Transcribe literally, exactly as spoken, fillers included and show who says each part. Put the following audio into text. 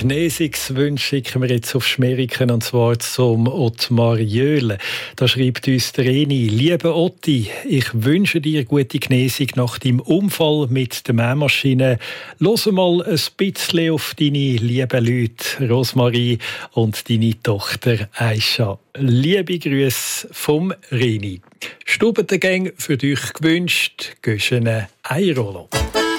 Speaker 1: Genesungswünsche schicken wir jetzt auf Schmeriken, und zwar zum Ottmar Jöhle. Da schreibt uns der Reni: Lieber Otti, ich wünsche dir gute Genesung nach deinem Unfall mit der Mähmaschine. Hör mal ein bisschen auf deine lieben Leute, Rosmarie und deine Tochter Aisha. Liebe Grüße vom Reni. Stubentengang für dich gewünscht, Göschene Eirolo.